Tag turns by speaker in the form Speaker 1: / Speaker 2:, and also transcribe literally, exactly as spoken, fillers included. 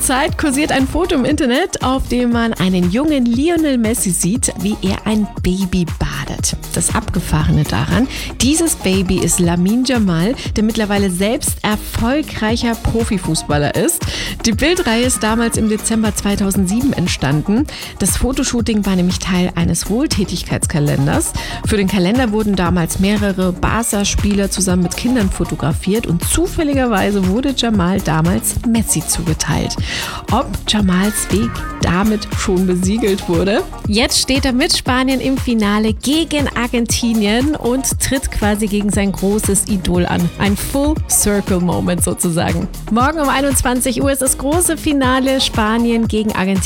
Speaker 1: Zurzeit kursiert ein Foto im Internet, auf dem man einen jungen Lionel Messi sieht, wie er ein Baby badet. Das Abgefahrene daran, dieses Baby ist Lamine Yamal, der mittlerweile selbst erfolgreicher Profifußballer ist. Die Bildreihe ist damals im Dezember zweitausendsieben entstanden. Das Fotoshooting war nämlich Teil eines Wohltätigkeitskalenders. Für den Kalender wurden damals mehrere Barca-Spieler zusammen mit Kindern fotografiert und zufälligerweise wurde Yamal damals Messi zugeteilt. Ob Yamals Weg damit schon besiegelt wurde? Jetzt steht er mit Spanien im Finale gegen Argentinien und tritt quasi gegen sein großes Idol an. Ein Full-Circle-Moment sozusagen. Morgen um einundzwanzig Uhr ist das große Finale Spanien gegen Argentinien.